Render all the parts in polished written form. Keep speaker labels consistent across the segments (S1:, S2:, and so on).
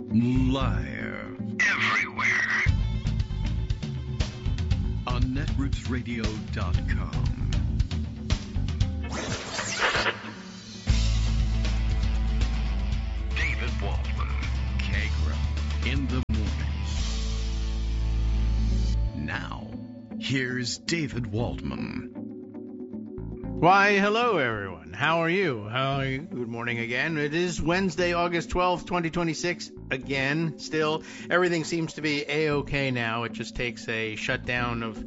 S1: Liar. Everywhere. On netrootsradio.com. David Waldman. Kagra. In the mornings. Now, here's David Waldman.
S2: Why, hello, everyone. How are you? Good morning again. It is Wednesday, August 12th, 2026. Again, still, everything seems to be A-OK now. It just takes a shutdown of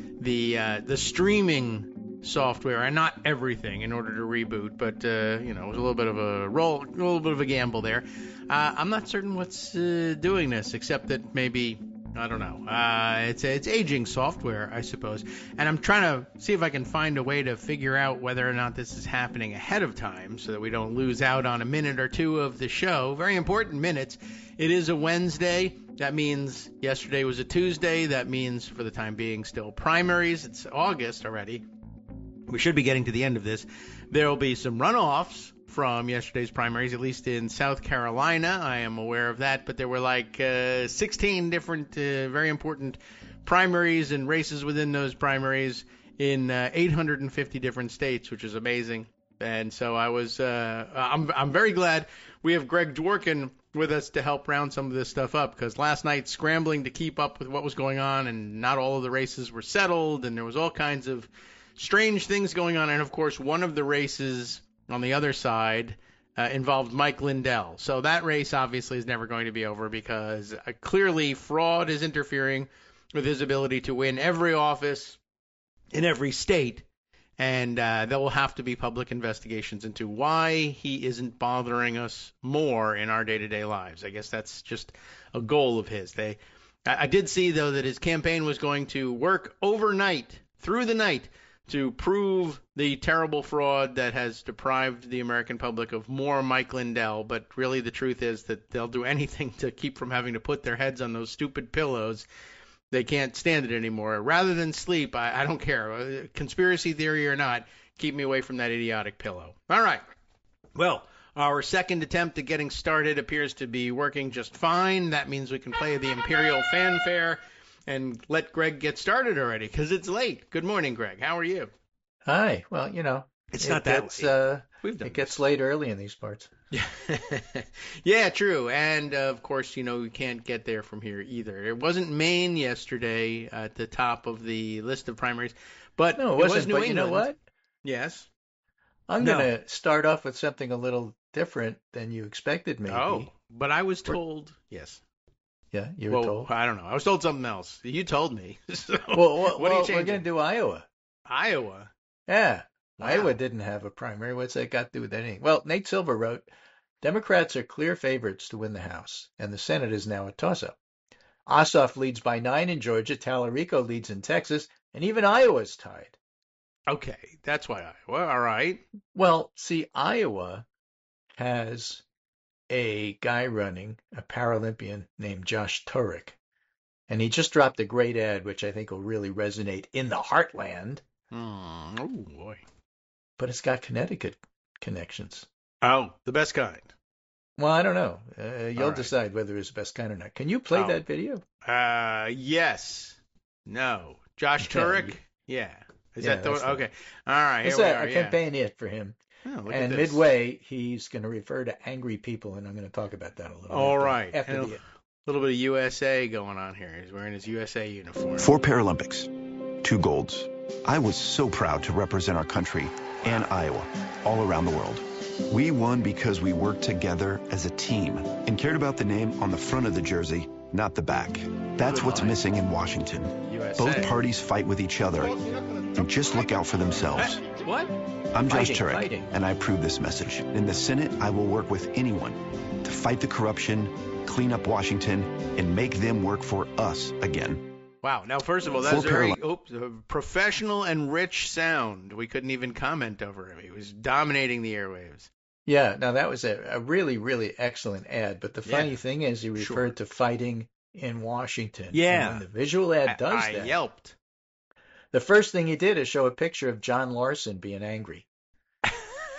S2: the streaming software, and not everything, in order to reboot. But, it was a little bit of a gamble there. I'm not certain what's doing this, except that maybe... I don't know. It's aging software, I suppose. And I'm trying to see if I can find a way to figure out whether or not this is happening ahead of time so that we don't lose out on a minute or two of the show. Very important minutes. It is a Wednesday. That means yesterday was a Tuesday. That means, for the time being, still primaries. It's August already. We should be getting to the end of this. There will be some runoffs from yesterday's primaries, at least in South Carolina. I am aware of that, but there were like 16 different very important primaries and races within those primaries in 850 different states, which is amazing. And so I'm very glad we have Greg Dworkin with us to help round some of this stuff up, because last night, scrambling to keep up with what was going on, and not all of the races were settled, and there was all kinds of strange things going on. And of course, one of the races on the other side involved Mike Lindell. So that race obviously is never going to be over, because clearly fraud is interfering with his ability to win every office in every state. And there will have to be public investigations into why he isn't bothering us more in our day-to-day lives. I guess that's just a goal of his. I did see, though, that his campaign was going to work overnight, through the night, to prove the terrible fraud that has deprived the American public of more Mike Lindell. But really the truth is that they'll do anything to keep from having to put their heads on those stupid pillows. They can't stand it anymore. Rather than sleep, I don't care. Conspiracy theory or not, keep me away from that idiotic pillow. All right. Well, our second attempt at getting started appears to be working just fine. That means we can play the Imperial Fanfare and let Greg get started already, because it's late. Good morning, Greg. How are you?
S3: Hi. Well,
S2: it's not that late.
S3: It gets late early in these parts.
S2: Yeah, true. And, of course, we can't get there from here either. It wasn't Maine yesterday at the top of the list of primaries, but
S3: no,
S2: it was New England.
S3: You know what?
S2: Yes?
S3: I'm going to start off with something a little different than you expected, maybe.
S2: Oh, but I was told, yes.
S3: Yeah, you were told?
S2: I don't know. I was told something else. You told me. So,
S3: what are you
S2: changing?
S3: We're going to do Iowa.
S2: Iowa?
S3: Yeah.
S2: Wow.
S3: Iowa didn't have a primary. What's that got to do with anything? Well, Nate Silver wrote, Democrats are clear favorites to win the House, and the Senate is now a toss-up. Ossoff leads by 9 in Georgia, Tallarico leads in Texas, and even Iowa's tied.
S2: Okay, that's why Iowa. All right.
S3: Well, see, Iowa has a guy running, a Paralympian named Josh Turek. And he just dropped a great ad, which I think will really resonate in the heartland.
S2: Oh, boy.
S3: But it's got Connecticut connections.
S2: Oh, the best kind.
S3: Well, I don't know. You'll decide whether it's the best kind or not. Can you play that video?
S2: Yes. No. Josh Turek? Yeah. Is that the one? Okay. All right.
S3: It's a campaign hit for him.
S2: Oh,
S3: and midway, he's going to refer to angry people, and I'm going to talk about that a little bit.
S2: All right.
S3: After
S2: a little bit of USA going on here. He's wearing his USA uniform.
S4: 4 Paralympics, 2 golds. I was so proud to represent our country and Iowa all around the world. We won because we worked together as a team and cared about the name on the front of the jersey, not the back. That's what's missing in Washington.
S2: USA.
S4: Both parties fight with each other and just look out for themselves.
S2: What?
S4: I'm Josh Turek, and I approve this message. In the Senate, I will work with anyone to fight the corruption, clean up Washington, and make them work for us again.
S2: Wow. Now, first of all, that's very professional and rich sound. We couldn't even comment over him. He was dominating the airwaves.
S3: Yeah. Now, that was a really, really excellent ad. But the funny thing is he referred to fighting in Washington.
S2: Yeah.
S3: And when the visual ad does that.
S2: I yelped.
S3: The first thing he did is show a picture of John Larson being angry.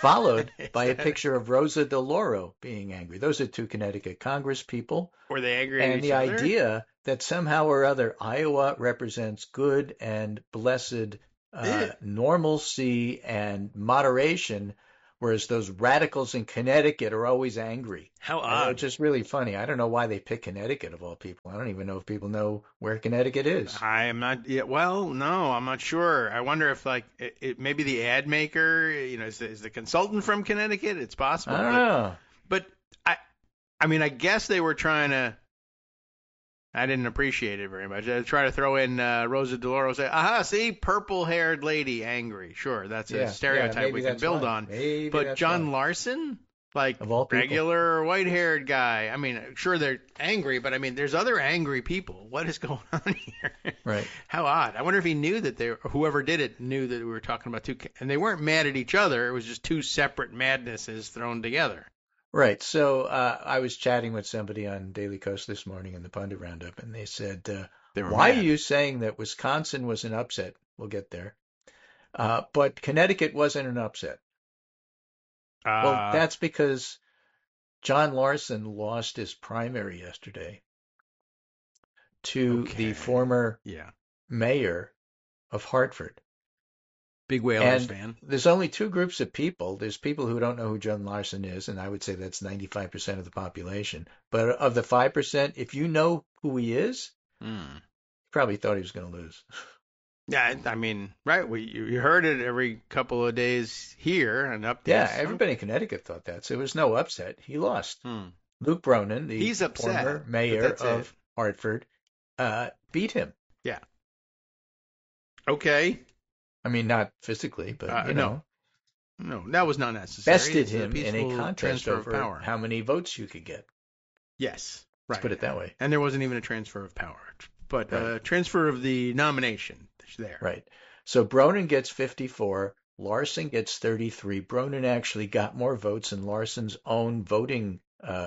S3: followed by a picture of Rosa DeLauro being angry. Those are two Connecticut Congress people.
S2: Were they angry at
S3: And
S2: each
S3: the
S2: other?
S3: idea that somehow or other Iowa represents good and blessed normalcy and moderation, whereas those radicals in Connecticut are always angry.
S2: How odd.
S3: It's just really funny. I don't know why they pick Connecticut of all people. I don't even know if people know where Connecticut is.
S2: I am not yet. Well, no, I'm not sure. I wonder if like maybe the ad maker, is the consultant from Connecticut? It's possible.
S3: I don't know.
S2: But I mean, I guess they were trying to. I didn't appreciate it very much. I try to throw in Rosa DeLauro. Say, aha, see, purple-haired lady angry. Sure, that's a stereotype we can build on. But John Larson, like regular white-haired guy. I mean, sure they're angry, but I mean, there's other angry people. What is going on here?
S3: Right.
S2: How odd. I wonder if he knew that whoever did it knew that we were talking about two, and they weren't mad at each other. It was just two separate madnesses thrown together.
S3: Right. So I was chatting with somebody on Daily Kos this morning in the Pundit Roundup, and they said, why are you saying that Wisconsin was an upset? We'll get there. But Connecticut wasn't an upset. Well, that's because John Larson lost his primary yesterday to the former mayor of Hartford.
S2: Big Whalers fan.
S3: There's only two groups of people. There's people who don't know who John Larson is, and I would say that's 95% of the population. But of the 5%, if you know who he is, you probably thought he was going to lose.
S2: Yeah, I mean, right. You heard it every couple of days here and up there.
S3: Yeah, everybody in Connecticut thought that. So it was no upset. He lost. Luke Bronin, the former mayor of Hartford, beat him.
S2: Yeah. Okay.
S3: I mean, not physically, but,
S2: No, that was not necessary.
S3: Bested him in a contest over how many votes you could get.
S2: Yes.
S3: Let's put it that way.
S2: And there wasn't even a transfer of power, but transfer of the nomination there.
S3: Right. So Bronin gets 54. Larson gets 33. Bronin actually got more votes in Larson's own voting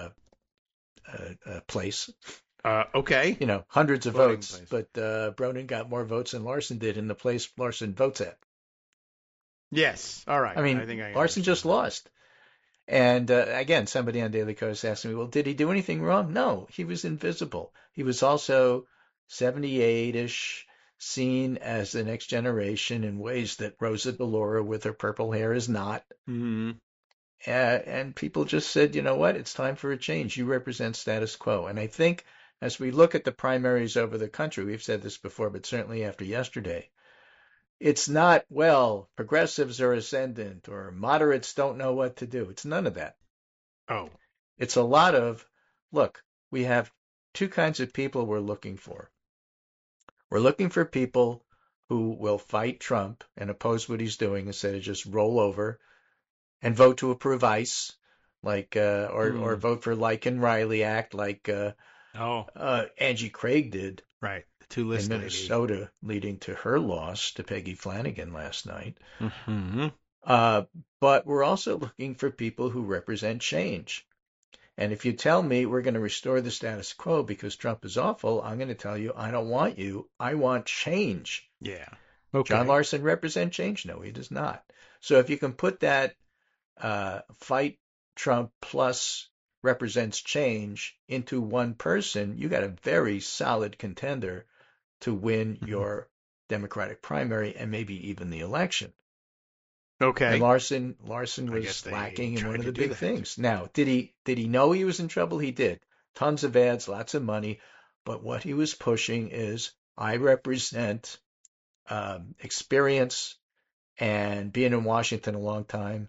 S3: place.
S2: Okay.
S3: Hundreds of votes, but Bronin got more votes than Larson did in the place Larson votes at.
S2: Yes. All right.
S3: I mean, Larson just lost. And again, somebody on Daily Kos asked me, well, did he do anything wrong? No, he was invisible. He was also 78-ish, seen as the next generation in ways that Rosa DeLauro with her purple hair is not.
S2: Mm-hmm.
S3: And people just said, you know what? It's time for a change. You represent status quo. And I think as we look at the primaries over the country, we've said this before, but certainly after yesterday, it's not, well, progressives are ascendant or moderates don't know what to do. It's none of that.
S2: Oh.
S3: It's a lot of, look, we have two kinds of people we're looking for. We're looking for people who will fight Trump and oppose what he's doing instead of just roll over and vote to approve ICE, like or vote for Lycan Riley Act, like Angie Craig did.
S2: Right, the two-list
S3: in Minnesota, leading to her loss to Peggy Flanagan last night.
S2: Mm-hmm.
S3: But we're also looking for people who represent change. And if you tell me we're going to restore the status quo because Trump is awful, I'm going to tell you I don't want you. I want change.
S2: Yeah. Okay.
S3: John Larson represent change? No, he does not. So if you can put that fight Trump plus represents change into one person, you got a very solid contender to win your Democratic primary and maybe even the election.
S2: Okay.
S3: And Larson was lacking in one of the big things. Now, did he know he was in trouble? He did. Tons of ads, lots of money. But what he was pushing is, I represent experience and being in Washington a long time.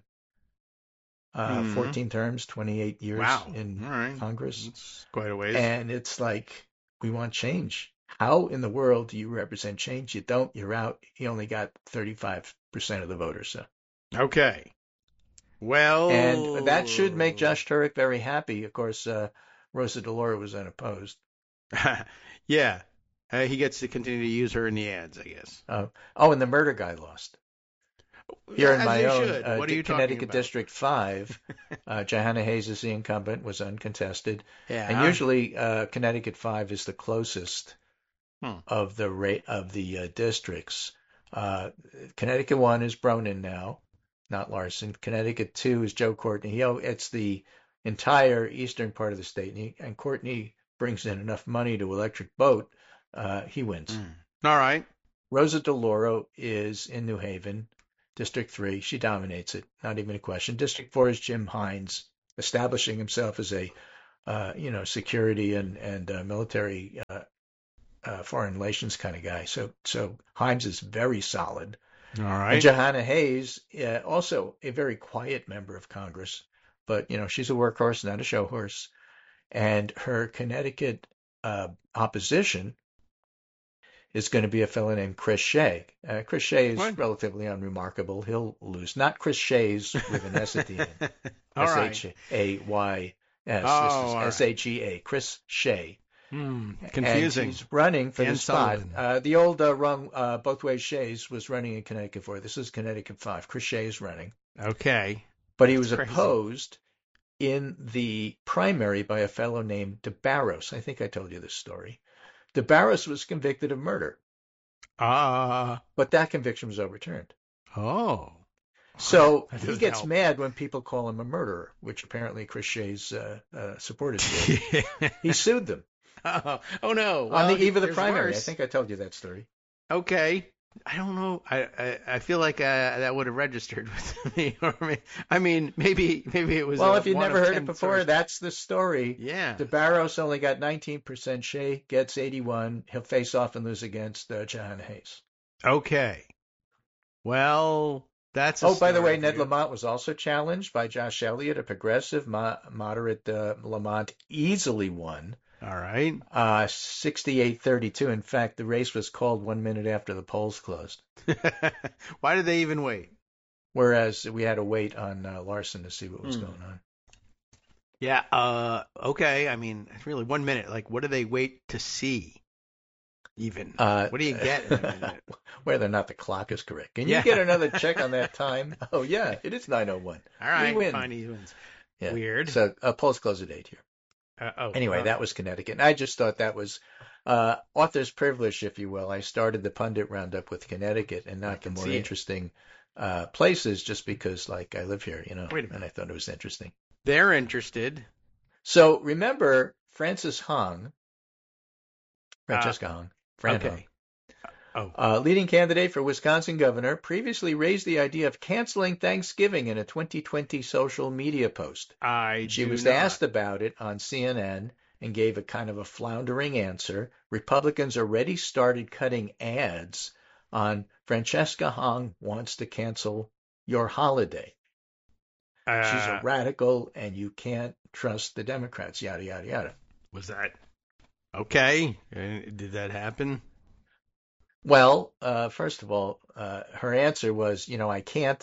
S3: 14 terms, 28 years in Congress.
S2: That's quite a ways.
S3: And it's like, we want change. How in the world do you represent change? You don't, you're out. He only got 35% of the voters. So.
S2: Okay. Well.
S3: And that should make Josh Turek very happy. Of course, Rosa DeLauro was unopposed.
S2: Yeah. He gets to continue to use her in the ads, I guess.
S3: And the murder guy lost. Here in my own
S2: what are you
S3: Connecticut District 5, Johanna Hayes is the incumbent, was uncontested.
S2: Yeah.
S3: And usually Connecticut 5 is the closest of the districts. Connecticut 1 is Bronin now. not Larson. Connecticut 2 is Joe Courtney. It's the entire eastern part of the state, and Courtney brings in enough money to electric boat, he wins.
S2: All right.
S3: Rosa DeLauro is in New Haven, District 3. She dominates it, not even a question. District 4 is Jim Hines, establishing himself as a security and military foreign relations kind of guy. So Hines is very solid.
S2: All right.
S3: And Jahana Hayes, also a very quiet member of Congress, but she's a workhorse, not a show horse. And her Connecticut opposition is going to be a fellow named Chris Shea. Chris Shea is relatively unremarkable. He'll lose. Not Chris Shays with an S at the end. S-H-A-Y-S.
S2: Oh,
S3: this is S-H-E-A. Chris Shea.
S2: Confusing.
S3: And he's running for
S2: Dan
S3: the spot.
S2: Sullivan.
S3: The old run both ways Shays was running in Connecticut 4. This is Connecticut 5. Chris Shea is running.
S2: Okay.
S3: But he was opposed in the primary by a fellow named DeBarros. I think I told you this story. DeBarros was convicted of murder. But that conviction was overturned.
S2: Oh.
S3: So he gets mad when people call him a murderer, which apparently Chris Shays supporters did. He sued them.
S2: Oh no!
S3: On the eve of the primary.
S2: Worse.
S3: I think I told you that story.
S2: Okay. I don't know. I feel like that would have registered with me. I mean, maybe it was.
S3: Well, if you never heard it before, stories. That's the story.
S2: Yeah.
S3: DeBarros only got 19%. Shea gets 81. He'll face off and lose against Jahana Hayes.
S2: Okay. Well, that's.
S3: By the way, Ned Lamont was also challenged by Josh Elliott, a progressive, moderate Lamont easily won.
S2: All right.
S3: 68-32. In fact, the race was called 1 minute after the polls closed.
S2: Why did they even wait?
S3: Whereas we had to wait on Larson to see what was going on.
S2: Yeah. Okay. I mean, really, 1 minute. Like, what do they wait to see? Even. What do you get in a minute?
S3: Whether or not the clock is correct. Can you get another check on that time? Oh, yeah. It is 9:01.
S2: All right.
S3: We win.
S2: Fine. He wins.
S3: Yeah.
S2: Weird.
S3: So polls close at 8 here. Anyway, that was Connecticut. And I just thought that was author's privilege, if you will. I started the pundit roundup with Connecticut and not the more interesting places just because, like, I live here, and I thought it was interesting.
S2: They're interested.
S3: So remember Frances Hong, Francesca Hong, Fran Hong, leading candidate for Wisconsin governor, previously raised the idea of canceling Thanksgiving in a 2020 social media post. She was asked about it on CNN and gave a kind of a floundering answer. Republicans already started cutting ads on Francesca Hong wants to cancel your holiday. She's a radical and you can't trust the Democrats, yada, yada, yada.
S2: Was that okay? Did that happen?
S3: Well, first of all, her answer was, I can't,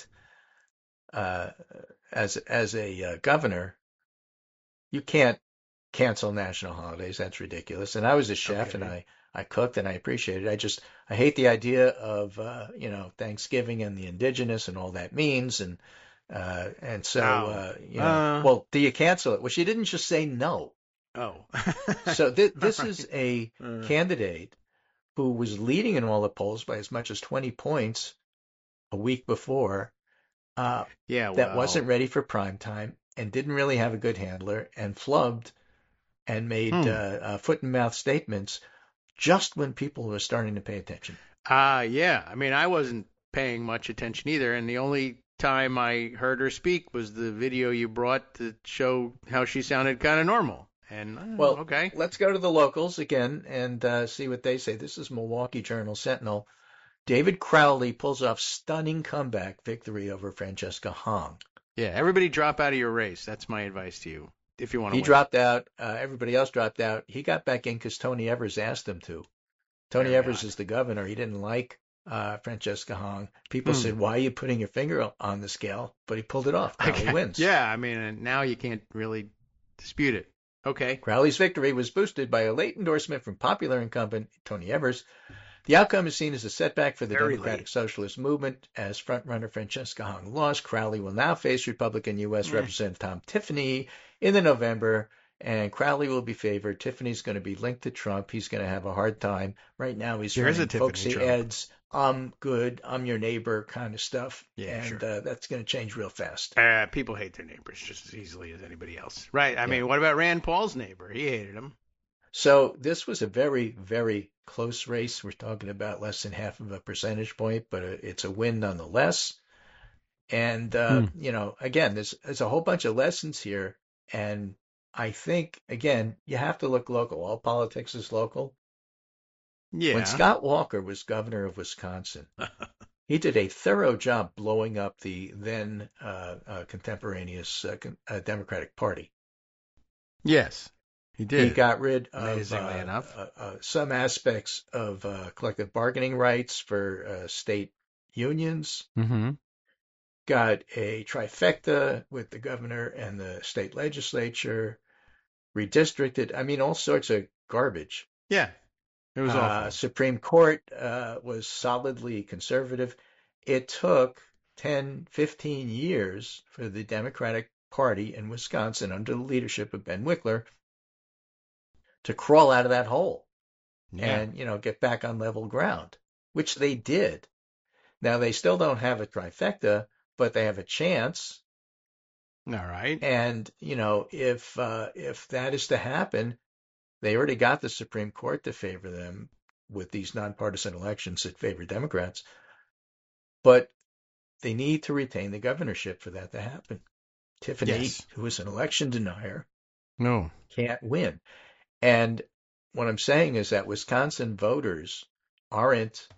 S3: as a governor, you can't cancel national holidays. That's ridiculous. And I was a chef and I cooked and I appreciated it. I hate the idea of, Thanksgiving and the indigenous and all that means. And so, well, do you cancel it? Well, she didn't just say no.
S2: Oh.
S3: So this is a candidate who was leading in all the polls by as much as 20 points a week before, that wasn't ready for prime time and didn't really have a good handler and flubbed and made foot and mouth statements just when people were starting to pay attention.
S2: Yeah. I mean, I wasn't paying much attention either, and the only time I heard her speak was the video you brought to show how she sounded kind of normal. And okay,
S3: let's go to the locals again and see what they say. This is Milwaukee Journal Sentinel. David Crowley pulls off stunning comeback victory over Francesca Hong.
S2: Yeah, everybody drop out of your race. That's my advice to you. If you want to
S3: He dropped out. Everybody else dropped out. He got back in because Tony Evers asked him to. Tony Evers is the governor. He didn't like Francesca Hong. People said, why are you putting your finger on the scale? But he pulled it off. Crowley wins.
S2: Yeah, I mean, now you can't really dispute it. Okay.
S3: Crowley's victory was boosted by a late endorsement from popular incumbent Tony Evers. The outcome is seen as a setback for the Democratic Socialist movement. As frontrunner Francesca Hong lost, Crowley will now face Republican U.S. Representative Tom Tiffany in the November, and Crowley will be favored. Tiffany's going to be linked to Trump. He's going to have a hard time. Right now he's running folksy ads I'm good, I'm your neighbor kind of stuff.
S2: Yeah,
S3: And
S2: sure.
S3: that's going to change real fast.
S2: People hate their neighbors just as easily as anybody else. Right. I
S3: Yeah.
S2: mean, what about Rand Paul's neighbor? He hated him.
S3: So this was a very, very close race. We're talking about less than half of a percentage point, but it's a win nonetheless. And, again, there's a whole bunch of lessons here. And I think, again, you have to look local. All politics is local.
S2: Yeah.
S3: When Scott Walker was governor of Wisconsin, he did a thorough job blowing up the then contemporaneous Democratic Party.
S2: Yes, he did.
S3: He got rid of
S2: Amazingly enough.
S3: some aspects of collective bargaining rights for state unions,
S2: Mm-hmm.
S3: got a trifecta with the governor and the state legislature, redistricted. I mean, all sorts of garbage.
S2: Yeah, it was awful.
S3: Supreme Court was solidly conservative. It took 10, 15 years for the Democratic Party in Wisconsin under the leadership of Ben Wickler to crawl out of that hole
S2: Yeah.
S3: and, get back on level ground, which they did. Now, they still don't have a trifecta, but they have a chance.
S2: All right.
S3: And, if that is to happen, they already got the Supreme Court to favor them with these nonpartisan elections that favor Democrats. But they need to retain the governorship for that to happen. Tiffany,
S2: Yes.
S3: who is an election denier,
S2: No.
S3: can't win. And what I'm saying is that Wisconsin voters aren't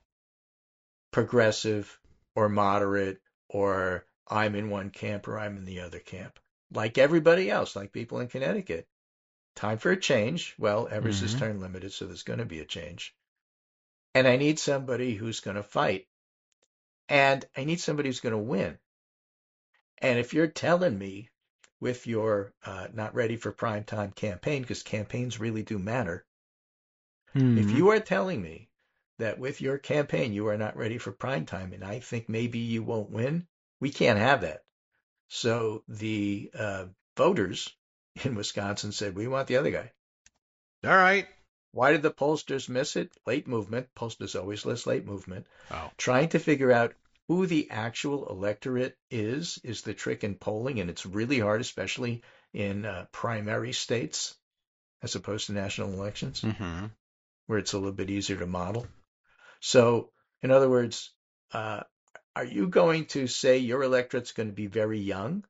S3: progressive or moderate or I'm in one camp or I'm in the other camp. Like everybody else, like people in Connecticut. Time for a change. Well, Evers is term limited, so there's going to be a change. And I need somebody who's going to fight. And I need somebody who's going to win. And if you're telling me with your not ready for prime time campaign, because campaigns really do matter, if you are telling me that with your campaign you are not ready for prime time, and I think maybe you won't win, we can't have that. So the voters in Wisconsin said, we want the other guy.
S2: All right.
S3: Why did the pollsters miss it? Late movement. Pollsters always list late movement.
S2: Oh.
S3: Trying to figure out who the actual electorate is the trick in polling, and it's really hard, especially in primary states as opposed to national elections, where it's a little bit easier to model. So, in other words, are you going to say your electorate's going to be very young?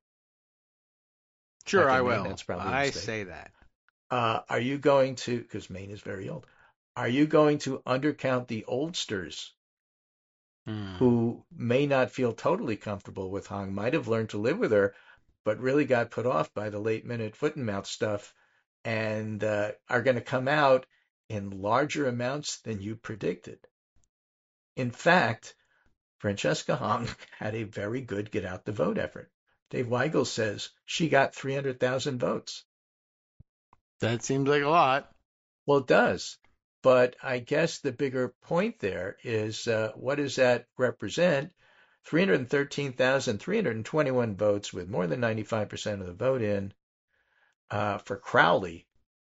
S2: Sure,
S3: Like in
S2: I
S3: Maine,
S2: will.
S3: that's probably a
S2: I
S3: mistake.
S2: say that.
S3: Are you going to, because Maine is very old, are you going to undercount the oldsters who may not feel totally comfortable with Hong, might have learned to live with her, but really got put off by the late minute foot and mouth stuff and are going to come out in larger amounts than you predicted? In fact, Francesca Hong had a very good get out the vote effort. Dave Weigel says she got 300,000 votes.
S2: That seems like a lot.
S3: Well, it does. But I guess the bigger point there is what does that represent? 313,321 votes with more than 95% of the vote in. For Crowley,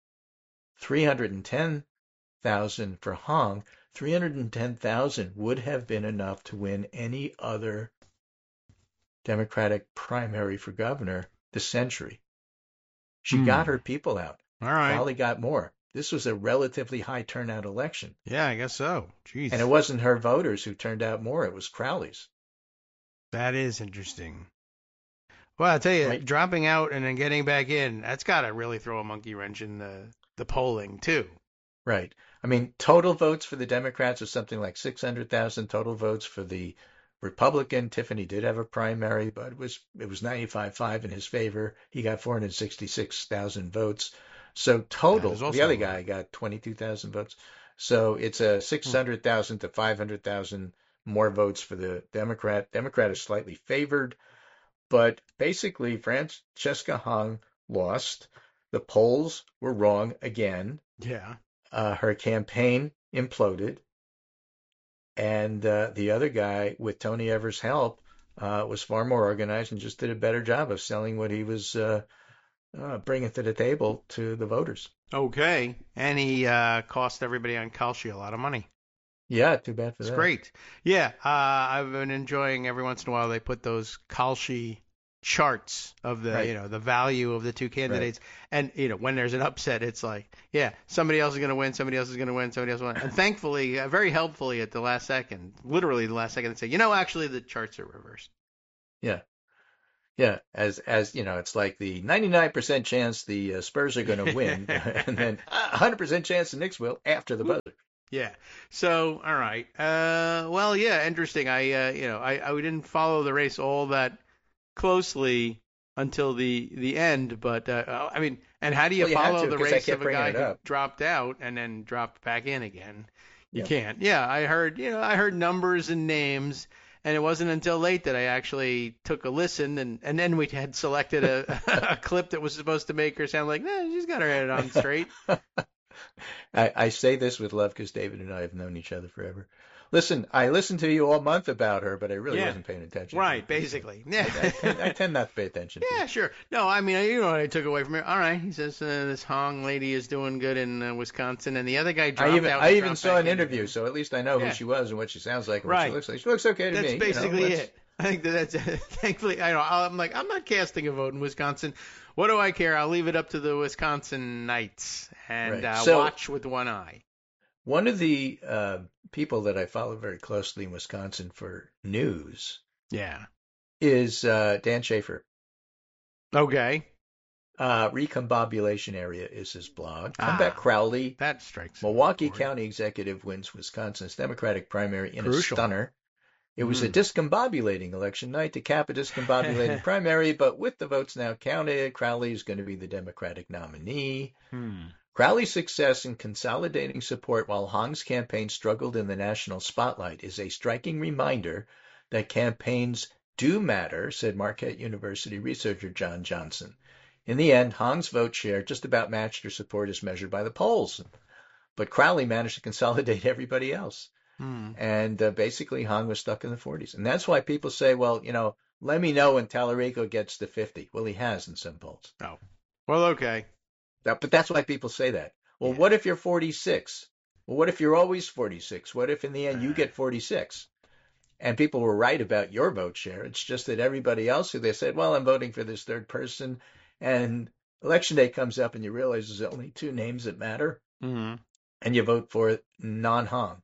S3: 310,000 for Hong. 310,000 would have been enough to win any other Democratic primary for governor this century. She got her people out.
S2: All right.
S3: Crowley got more. This was a relatively high turnout election.
S2: Yeah, I guess so. Jeez.
S3: And it wasn't her voters who turned out more. It was Crowley's.
S2: That is interesting. Well, I'll tell you,
S3: Right.
S2: dropping out and then getting back in, that's got to really throw a monkey wrench in the polling, too.
S3: Right. I mean, total votes for the Democrats was something like 600,000. Total votes for the Republican. Tiffany did have a primary, but it was 95-5 in his favor. He got 466,000 votes. So total,
S2: That is also
S3: the other
S2: a lot.
S3: guy got 22,000 votes. So it's a 600,000 to 500,000 more votes for the Democrat. Democrat is slightly favored, but basically Francesca Hong lost. The polls were wrong again.
S2: Yeah.
S3: Her campaign imploded. And the other guy, with Tony Evers' help, was far more organized and just did a better job of selling what he was bringing to the table to the voters.
S2: Okay. And he cost everybody on Kalshi a lot of money.
S3: Yeah, too bad for
S2: It's
S3: that.
S2: great. Yeah, I've been enjoying every once in a while they put those Kalshi charts of the
S3: Right.
S2: the value of the two candidates, and when there's an upset, it's like, yeah, somebody else is going to win, somebody else is going to win, somebody else will win. And thankfully, very helpfully at the last second, literally the last second, they say, actually the charts are reversed.
S3: Yeah. Yeah, as it's like the 99% chance the Spurs are going to win, and then 100% chance the Knicks will after the buzzer.
S2: Yeah. So, all right. Well, yeah, interesting. I didn't follow the race all that closely until the end, but I mean, and how do you
S3: Well, you had
S2: follow
S3: to,
S2: the
S3: 'cause I
S2: race
S3: kept
S2: of a
S3: bringing
S2: guy
S3: it
S2: who
S3: up.
S2: dropped out and then dropped back in again? You
S3: Yeah.
S2: can't. Yeah, I heard numbers and names, and it wasn't until late that I actually took a listen, and then we had selected a clip that was supposed to make her sound like, she's got her head on straight.
S3: I say this with love because David and I have known each other forever. Listen, I listened to you all month about her, but I really
S2: Yeah.
S3: wasn't paying attention.
S2: Right, basically. Yeah.
S3: I tend not to pay attention.
S2: Yeah, sure. No, I mean, what I took away from it. All right, he says this Hong lady is doing good in Wisconsin, and the other guy dropped out.
S3: I even saw an interview, so at least I know
S2: Yeah.
S3: who she was and what she sounds like and
S2: Right.
S3: what she looks like. She looks okay to
S2: That's
S3: me.
S2: basically it. I think that's thankfully. I'm like, I'm not casting a vote in Wisconsin. What do I care? I'll leave it up to the Wisconsin Knights and
S3: Right. So-
S2: watch with one eye.
S3: One of the people that I follow very closely in Wisconsin for news
S2: Yeah.
S3: is Dan Schaefer.
S2: Okay.
S3: Recombobulation Area is his blog.
S2: Ah.
S3: Comeback Crowley,
S2: That strikes.
S3: Milwaukee
S2: chord.
S3: County executive wins Wisconsin's Democratic primary in
S2: Crucial.
S3: a stunner. It was a discombobulating election night to cap a discombobulating primary, but with the votes now counted, Crowley is going to be the Democratic nominee. Crowley's success in consolidating support while Hong's campaign struggled in the national spotlight is a striking reminder that campaigns do matter, said Marquette University researcher John Johnson. In the end, Hong's vote share just about matched her support as measured by the polls. But Crowley managed to consolidate everybody else. And basically, Hong was stuck in the 40s. And that's why people say, well, let me know when Tallarico gets to 50. Well, he has in some polls.
S2: Oh. Well, okay.
S3: But that's why people say that. Well,
S2: Yeah.
S3: what if you're 46? Well, what if you're always 46? What if in the end you get 46? And people were right about your vote share. It's just that everybody else who they said, well, I'm voting for this third person. And election day comes up and you realize there's only two names that matter.
S2: Mm-hmm.
S3: And you vote for non-Hong.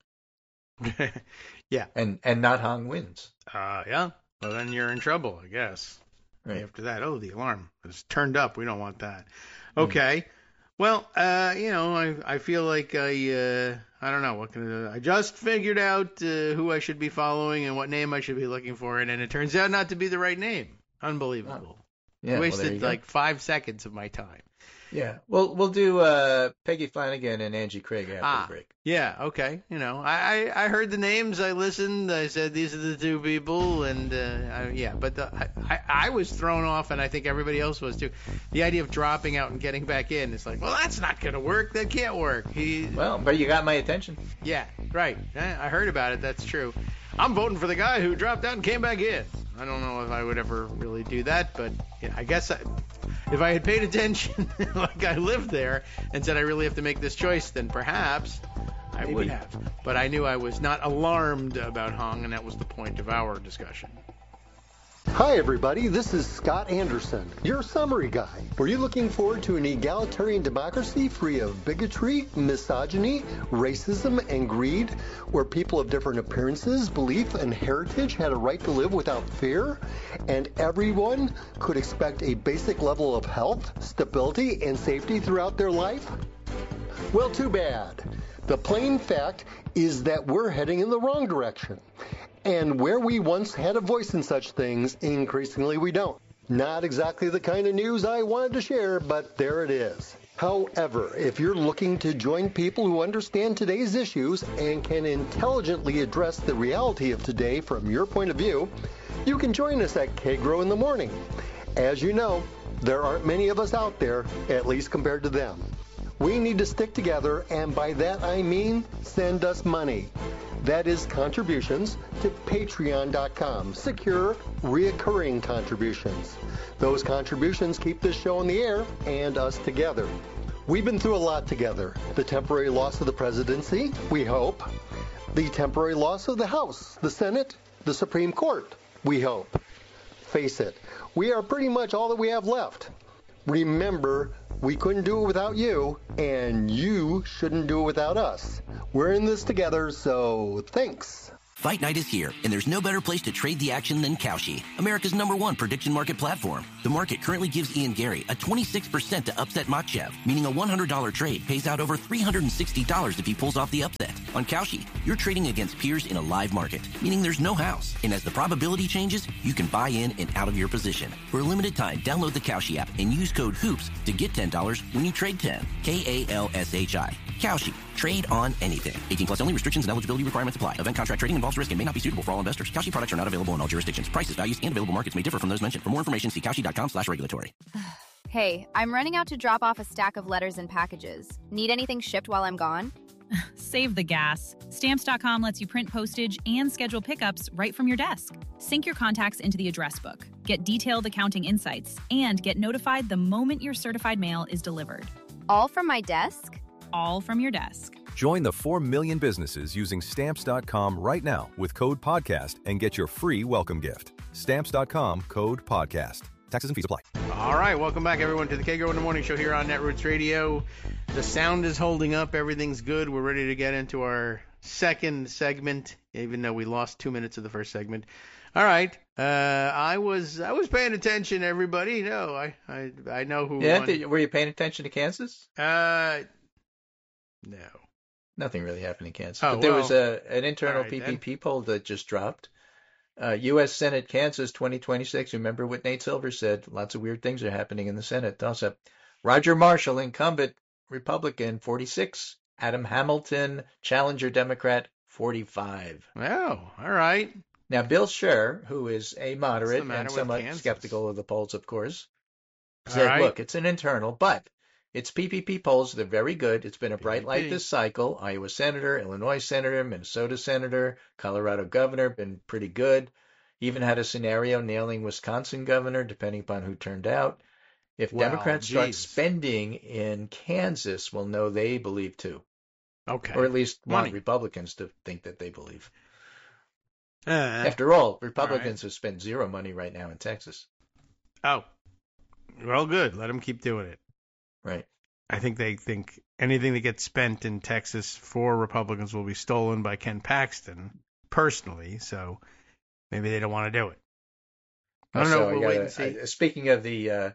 S2: Yeah.
S3: And not Hong wins.
S2: Yeah. Well, then you're in trouble, I guess.
S3: Right.
S2: After that, the alarm is turned up. We don't want that. Okay. Well, I feel like I don't know what can I just figured out who I should be following and what name I should be looking for, and it turns out not to be the right name. Unbelievable.
S3: Yeah, well, there
S2: Wasted
S3: you go.
S2: like 5 seconds of my time.
S3: Yeah. Well, we'll do Peggy Flanagan and Angie Craig after the break.
S2: Yeah, okay. I heard the names. I listened. I said these are the two people, and But I was thrown off, and I think everybody else was too. The idea of dropping out and getting back in, it's like, well, that's not gonna work. That can't work.
S3: Well, but you got my attention.
S2: Yeah, right. I heard about it. That's true. I'm voting for the guy who dropped out and came back in. I don't know if I would ever really do that, but I guess if I had paid attention, like I lived there, and said I really have to make this choice, then perhaps I would
S3: Maybe.
S2: have. But I knew I was not alarmed about Hong, and that was the point of our discussion.
S5: Hi everybody, this is Scott Anderson, your summary guy. Were you looking forward to an egalitarian democracy free of bigotry, misogyny, racism, and greed, where people of different appearances, belief, and heritage had a right to live without fear, and everyone could expect a basic level of health, stability, and safety throughout their life? Well, too bad. The plain fact is that we're heading in the wrong direction. And where we once had a voice in such things, increasingly we don't. Not exactly the kind of news I wanted to share, but there it is. However, if you're looking to join people who understand today's issues and can intelligently address the reality of today from your point of view, you can join us at K-Grow in the Morning. As you know, there aren't many of us out there, at least compared to them. We need to stick together, and by that I mean send us money. That is contributions to patreon.com, secure, reoccurring contributions. Those contributions keep this show on the air and us together. We've been through a lot together. The temporary loss of the presidency, we hope. The temporary loss of the House, the Senate, the Supreme Court, we hope. Face it, we are pretty much all that we have left. Remember, we couldn't do it without you, and you shouldn't do it without us. We're in this together, so thanks.
S6: Fight Night is here, and there's no better place to trade the action than Kalshi, America's #1 prediction market platform. The market currently gives Ian Gary a 26% to upset Makhachev, meaning a $100 trade pays out over $360 if he pulls off the upset. On Kalshi, you're trading against peers in a live market, meaning there's no house. And as the probability changes, you can buy in and out of your position. For a limited time, download the Kalshi app and use code HOOPS to get $10 when you trade 10. Kalshi. Kalshi. Trade on anything. 18 plus only. Restrictions and eligibility requirements apply. Event contract trading involves risk and may not be suitable for all investors. Kalshi products are not available in all jurisdictions. Prices, values, and available markets may differ from those mentioned. For more information, see kalshi.com/regulatory.
S7: Hey, I'm running out to drop off a stack of letters and packages. Need anything shipped while I'm gone?
S8: Save the gas. Stamps.com lets you print postage and schedule pickups right from your desk. Sync your contacts into the address book. Get detailed accounting insights and get notified the moment your certified mail is delivered.
S7: All from my desk?
S8: All from your desk.
S9: Join the 4 million businesses using Stamps.com right now with code PODCAST and get your free welcome gift. Stamps.com, code PODCAST. Taxes and fees apply.
S2: All right, welcome back, everyone, to the Kagro in the Morning Show here on Netroots Radio. The sound is holding up. Everything's good. We're ready to get into our second segment, even though we lost 2 minutes of the first segment. All right. I was paying attention, everybody. No, I know who won.
S3: Were you paying attention to Kansas?
S2: No.
S3: Nothing really happened in Kansas.
S2: Oh,
S3: but there was an internal
S2: right,
S3: PPP poll that just dropped. U.S. Senate, Kansas, 2026. Remember what Nate Silver said. Lots of weird things are happening in the Senate. Toss-up. Roger Marshall, incumbent Republican, 46. Adam Hamilton, challenger Democrat, 45.
S2: Oh, all right.
S3: Now, Bill Scher, who is a moderate and
S2: with
S3: somewhat
S2: Kansas?
S3: skeptical of the polls, of course,
S2: All
S3: said,
S2: right.
S3: look, it's an internal, but it's PPP polls. They're very good. It's been a bright light
S2: PPP.
S3: this cycle. Iowa senator, Illinois senator, Minnesota senator, Colorado governor, been pretty good. Even had a scenario nailing Wisconsin governor, depending upon who turned out. If
S2: Wow,
S3: Democrats start
S2: geez.
S3: spending in Kansas, we'll know they believe too,
S2: Okay.
S3: or at least want
S2: Money.
S3: Republicans to think that they believe.
S2: Uh,
S3: After all, Republicans have spent zero money right now in Texas.
S2: oh, well, good. Let them keep doing it.
S3: Right.
S2: I think they think anything that gets spent in Texas for Republicans will be stolen by Ken Paxton personally, so maybe they don't want to do it. I don't know.
S3: So
S2: We'll wait and see.
S3: Speaking of the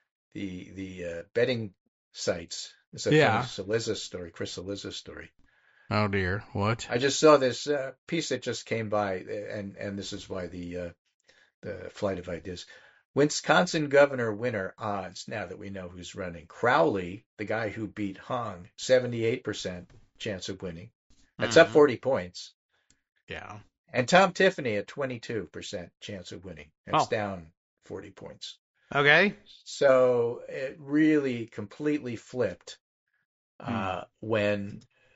S3: betting sites, it's a
S2: Yeah.
S3: funny Celiza story, Chris Celiza story.
S2: Oh dear, what?
S3: I just saw this piece that just came by, and this is why the flight of ideas. Wisconsin governor winner odds, now that we know who's running. Crowley, the guy who beat Hong, 78% chance of winning. That's up 40 points.
S2: Yeah.
S3: And Tom Tiffany at 22% chance of winning. That's
S2: Oh.
S3: down 40 points.
S2: Okay.
S3: So it really completely flipped when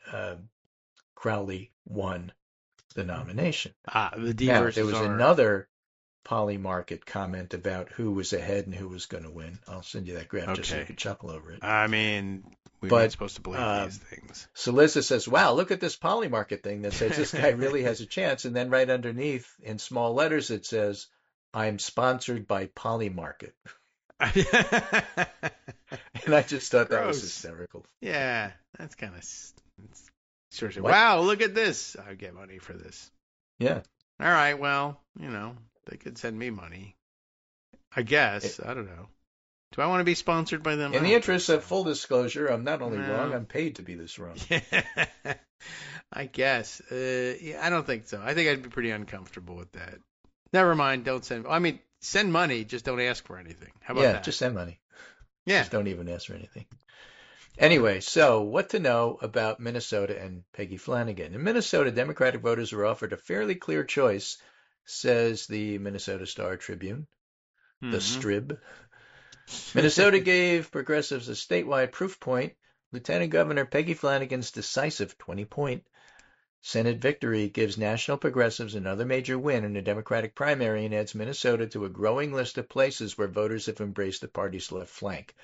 S3: Crowley won the nomination.
S2: The D
S3: Now,
S2: versus
S3: there was
S2: R.
S3: another Polymarket comment about who was ahead and who was going to win. I'll send you that graph just so you
S2: Okay.
S3: can chuckle over it.
S2: I mean, we're
S3: But,
S2: not supposed to believe these things.
S3: Celiza says, wow, look at this Polymarket thing that says this guy really has a chance. And then right underneath in small letters, it says, I'm sponsored by Polymarket. And I just thought that was
S2: Gross.
S3: hysterical.
S2: Yeah, that's kind of sure.
S3: What?
S2: Wow, look at this. I get money for this.
S3: Yeah.
S2: All right, well, they could send me money. I guess. I don't know. Do I want to be sponsored by them?
S3: In the interest of full disclosure, I'm not only
S2: No.
S3: wrong, I'm paid to be this wrong.
S2: I guess. Yeah, I don't think so. I think I'd be pretty uncomfortable with that. Never mind. Don't send. I mean, send money. Just don't ask for anything. How about
S3: Yeah,
S2: that?
S3: just send money.
S2: yeah.
S3: Just don't even ask for anything. Anyway, so what to know about Minnesota and Peggy Flanagan? In Minnesota, Democratic voters were offered a fairly clear choice, says the Minnesota Star Tribune, the Strib. Minnesota gave progressives a statewide proof point. Lieutenant Governor Peggy Flanagan's decisive 20-point Senate victory gives national progressives another major win in the Democratic primary and adds Minnesota to a growing list of places where voters have embraced the party's left flank.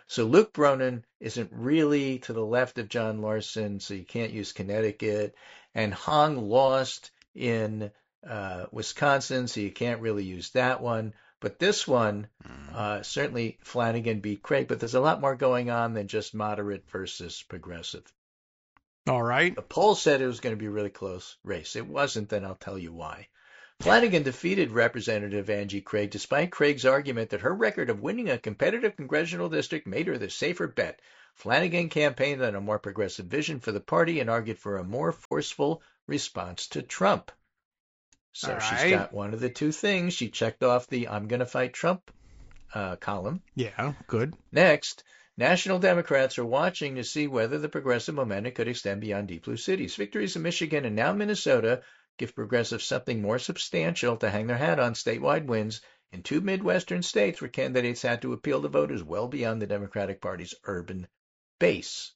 S3: So Luke Bronin isn't really to the left of John Larson, so you can't use Connecticut. And Hong lost in Wisconsin, so you can't really use that one. But this one, certainly Flanagan beat Craig, but there's a lot more going on than just moderate versus progressive.
S2: All right.
S3: The poll said it was going to be a really close race. It wasn't, then I'll tell you why. Flanagan defeated Representative Angie Craig despite Craig's argument that her record of winning a competitive congressional district made her the safer bet. Flanagan campaigned on a more progressive vision for the party and argued for a more forceful response to Trump. So she's got one of the two things. She checked off the I'm going to fight Trump column.
S2: Yeah, good.
S3: Next, national Democrats are watching to see whether the progressive momentum could extend beyond deep blue cities. Victories in Michigan and now Minnesota give progressives something more substantial to hang their hat on. Statewide wins in two Midwestern states where candidates had to appeal to voters well beyond the Democratic Party's urban base.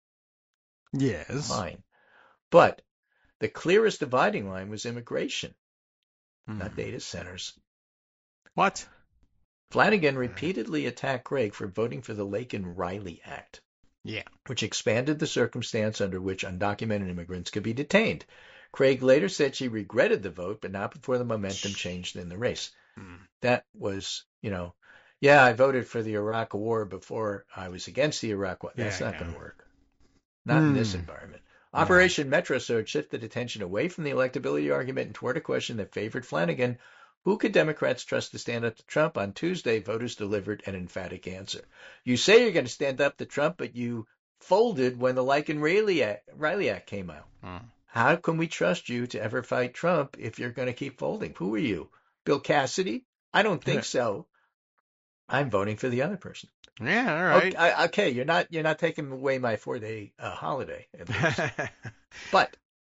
S2: Yes.
S3: Fine. But the clearest dividing line was immigration, not data centers.
S2: What?
S3: Flanagan repeatedly attacked Craig for voting for the Laken-Riley Act, which expanded the circumstance under which undocumented immigrants could be detained. Craig later said she regretted the vote, but not before the momentum changed in the race. That was, I voted for the Iraq War before I was against the Iraq War. That's not going to work. Not in this environment. Operation Metro Surge shifted attention away from the electability argument and toward a question that favored Flanagan. Who could Democrats trust to stand up to Trump? On Tuesday, voters delivered an emphatic answer. You say you're going to stand up to Trump, but you folded when the Laken-Riley Act came out. How can we trust you to ever fight Trump if you're going to keep folding? Who are you? Bill Cassidy? I don't think so. I'm voting for the other person.
S2: Yeah, all right.
S3: Okay, you're not taking away my 4-day holiday, at least. But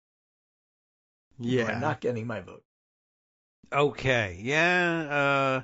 S3: you are not getting my vote.
S2: Okay. Yeah.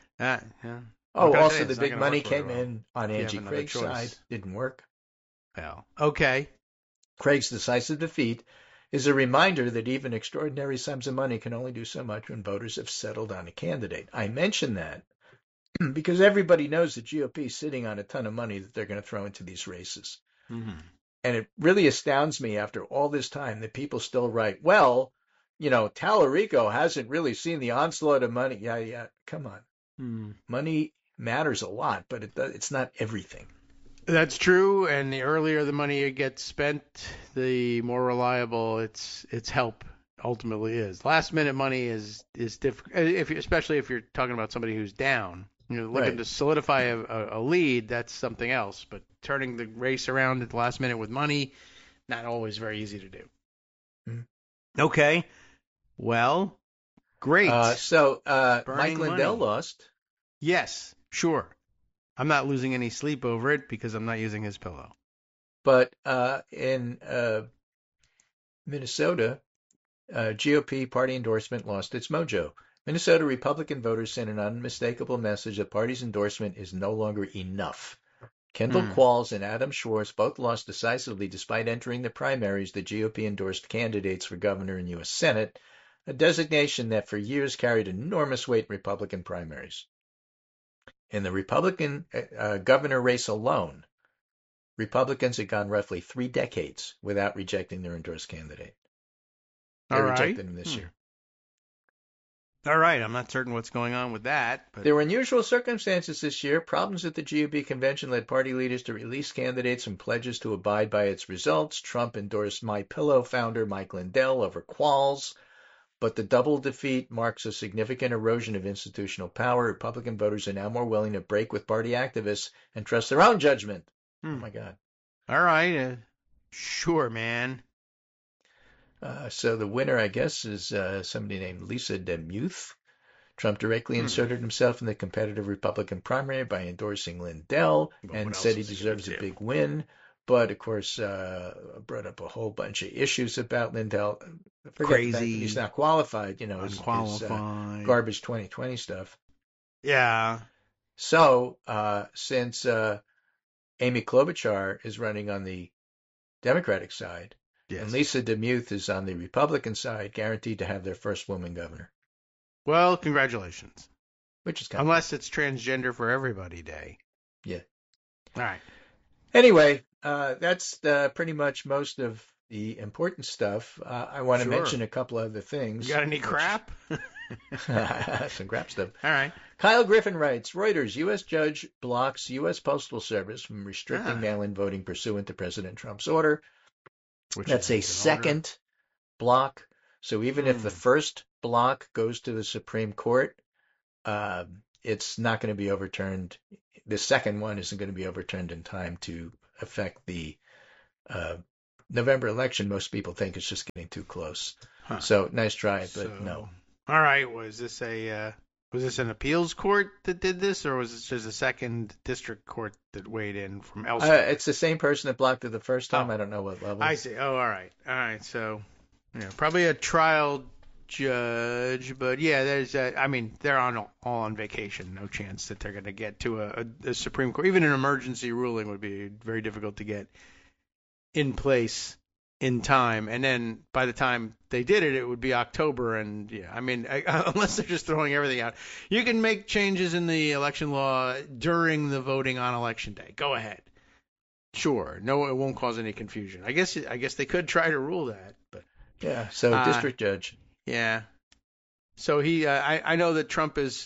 S3: Also the big money came in on Angie Craig's side. Didn't work.
S2: Well, okay.
S3: Craig's decisive defeat is a reminder that even extraordinary sums of money can only do so much when voters have settled on a candidate. I mention that because everybody knows the GOP is sitting on a ton of money that they're going to throw into these races. And it really astounds me after all this time that people still write, well, Tallarico hasn't really seen the onslaught of money. Yeah, come on. Money matters a lot, but it's not everything.
S2: That's true, and the earlier the money gets spent, the more reliable its help ultimately is. Last minute money is difficult, especially if you're talking about somebody who's down. Looking to solidify a lead, that's something else. But turning the race around at the last minute with money, not always very easy to do. Okay. Well, great.
S3: Mike Lindell lost.
S2: Yes, sure. I'm not losing any sleep over it because I'm not using his pillow.
S3: But in Minnesota, GOP party endorsement lost its mojo. Minnesota Republican voters sent an unmistakable message that party's endorsement is no longer enough. Kendall Qualls and Adam Schwartz both lost decisively despite entering the primaries. The GOP endorsed candidates for governor and U.S. Senate, a designation that for years carried enormous weight in Republican primaries. In the Republican governor race alone, Republicans had gone roughly 3 decades without rejecting their endorsed candidate. They rejected him this year.
S2: All right, I'm not certain what's going on with that. But
S3: there were unusual circumstances this year. Problems at the GOP convention led party leaders to release candidates from pledges to abide by its results. Trump endorsed MyPillow founder Mike Lindell over Qualls. But the double defeat marks a significant erosion of institutional power. Republican voters are now more willing to break with party activists and trust their own judgment. Oh, my God.
S2: All right. Sure, man.
S3: So the winner, I guess, is somebody named Lisa DeMuth. Trump directly inserted himself in the competitive Republican primary by endorsing Lindell and said he deserves a big win. But, of course, brought up a whole bunch of issues about Lindell.
S2: Crazy.
S3: He's not qualified,
S2: unqualified.
S3: His, garbage 2020 stuff.
S2: Yeah.
S3: So since Amy Klobuchar is running on the Democratic side, and Lisa DeMuth is on the Republican side, guaranteed to have their first woman governor.
S2: Well, congratulations.
S3: Which is kind
S2: Unless it's Transgender for Everybody Day.
S3: Yeah.
S2: All right.
S3: Anyway, that's pretty much most of the important stuff. I want to
S2: Sure.
S3: mention a couple other things.
S2: You got any crap?
S3: Some crap stuff.
S2: All right.
S3: Kyle Griffin writes, Reuters, U.S. judge blocks U.S. Postal Service from restricting mail-in voting pursuant to President Trump's order. That's a second block. So even if the first block goes to the Supreme Court, it's not going to be overturned. The second one isn't going to be overturned in time to affect the November election. Most people think it's just getting too close.
S2: Huh.
S3: So nice try, but no.
S2: All right. Was this an appeals court that did this, or was this just a second district court that weighed in from elsewhere?
S3: It's the same person that blocked it the first time. I don't know what level.
S2: I see. Oh, all right. All right. So, yeah, probably a trial judge, but yeah, there's they're all on vacation. No chance that they're going to get to a Supreme Court. Even an emergency ruling would be very difficult to get in place in time. And then by the time they did it, it would be October. And yeah, unless they're just throwing everything out, you can make changes in the election law during the voting on election day. Go ahead. Sure. No, it won't cause any confusion. I guess they could try to rule that, but
S3: yeah. So district judge.
S2: Yeah. So I know that Trump is,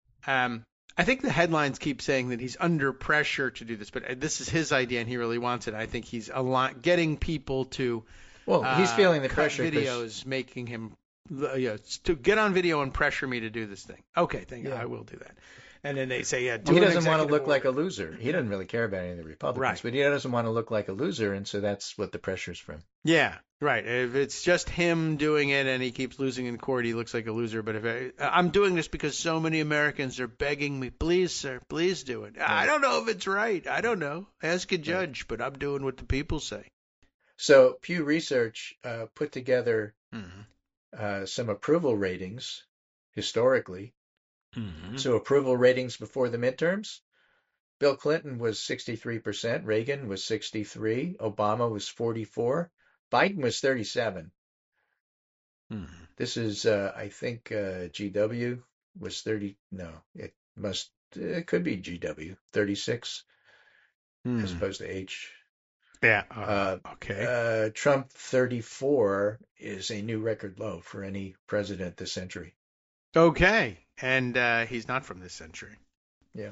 S2: I think the headlines keep saying that he's under pressure to do this, but this is his idea and he really wants it. I think he's getting people to,
S3: he's feeling the
S2: cut
S3: pressure.
S2: Videos making him, to get on video and pressure me to do this thing. Okay, thank you. I will do that. And then they say, yeah,
S3: he doesn't want to look like a loser. He doesn't really care about any of the Republicans, but he doesn't want to look like a loser, and so that's what the pressure's from.
S2: Yeah, right. If it's just him doing it and he keeps losing in court, he looks like a loser. But if I'm doing this because so many Americans are begging me, please, sir, please do it. Right. I don't know if it's right. I don't know. Ask a judge, but I'm doing what the people say.
S3: So Pew Research put together some approval ratings historically. Mm-hmm. So approval ratings before the midterms, Bill Clinton was 63%, Reagan was 63%, Obama was 44%, Biden was 37%. Mm-hmm. This is, I think, GW was 30. No, it could be GW 36 as opposed to H.
S2: Yeah. Okay.
S3: Trump 34 is a new record low for any president this century.
S2: Okay. And he's not from this century.
S3: Yeah.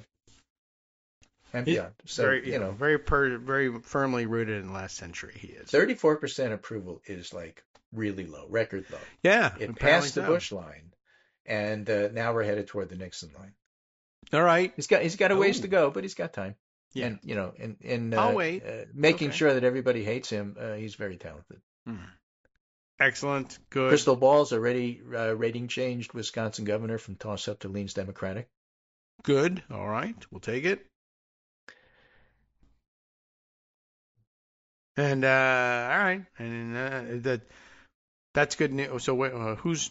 S3: And beyond. So,
S2: very firmly rooted in the last century he is.
S3: 34% approval is like really low, record low.
S2: Yeah.
S3: It passed the Bush line, and now we're headed toward the Nixon line.
S2: All right.
S3: He's got a ways to go, but he's got time.
S2: Yeah.
S3: And
S2: I'll wait.
S3: Making sure that everybody hates him, he's very talented.
S2: Excellent. Good.
S3: Crystal Ball's already rating changed Wisconsin governor from toss-up to leans Democratic.
S2: Good. All right. We'll take it. And all right. And that's good news. So wait, whose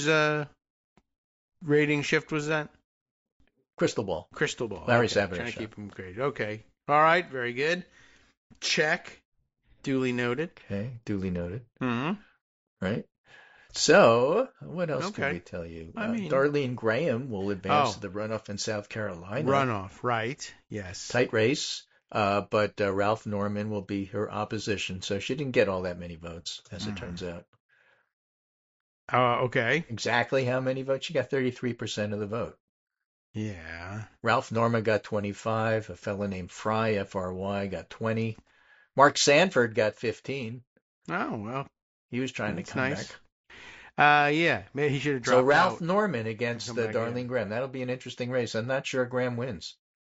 S2: rating shift was that?
S3: Crystal Ball.
S2: Okay.
S3: Larry Sabater.
S2: Trying to keep him graded. Okay. All right. Very good. Check. Duly noted.
S3: Okay. Duly noted.
S2: Mm-hmm.
S3: Right. So, what else can we tell you? Darlene Graham will advance to the runoff in South Carolina.
S2: Runoff, right? Yes.
S3: Tight race, but Ralph Norman will be her opposition. So she didn't get all that many votes, as it turns out.
S2: Okay.
S3: Exactly how many votes? She got 33% of the vote.
S2: Yeah.
S3: Ralph Norman got 25. A fellow named Fry, F-R-Y, got 20. Mark Sanford got 15.
S2: Oh, well.
S3: He was trying to come
S2: back. Yeah, maybe he should have dropped out.
S3: So Ralph Norman against Darlene Graham. That'll be an interesting race. I'm not sure Graham wins.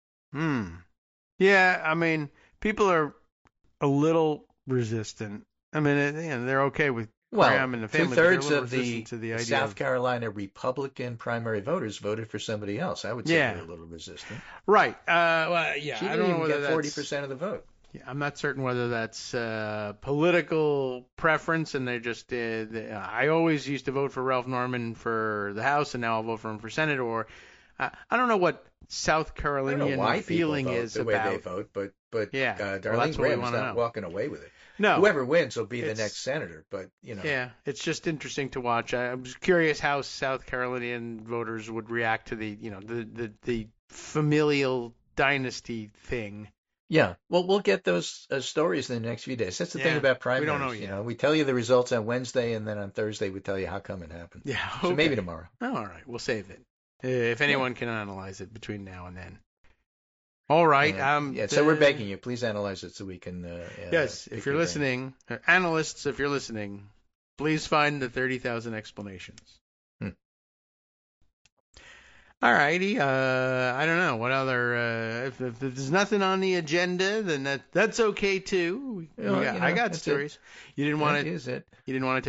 S2: Yeah, people are a little resistant. They're okay with Graham and the family.
S3: 2/3 of the South Carolina Republican primary voters voted for somebody else. I would say they're a little resistant.
S2: Right. She
S3: I don't know whether get 40% of the vote.
S2: I'm not certain whether that's political preference, and they just I always used to vote for Ralph Norman for the House, and now I'll vote for him for Senate. Or I don't know what South Carolinian feeling is
S3: the way they vote, but Darlene Graham's not walking away with it.
S2: No,
S3: whoever wins will be the next senator. But
S2: yeah, it's just interesting to watch. I'm curious how South Carolinian voters would react to the familial dynasty thing.
S3: Yeah, well, we'll get those stories in the next few days. That's the thing
S2: Yeah,
S3: about primaries.
S2: we don't know yet.
S3: We tell you the results on Wednesday, and then on Thursday we tell you how come it happened.
S2: Yeah,
S3: So
S2: okay.
S3: maybe tomorrow.
S2: Oh, all right, we'll save it. If anyone can analyze it between now and then. All right.
S3: So we're begging you, please analyze it so we can.
S2: Yes, if you're listening, analysts, if you're listening, please find the 30,000 explanations. All righty. I don't know what other. If there's nothing on the agenda, then that's okay too. I got stories. You didn't want to.
S3: That is it.
S2: You didn't want to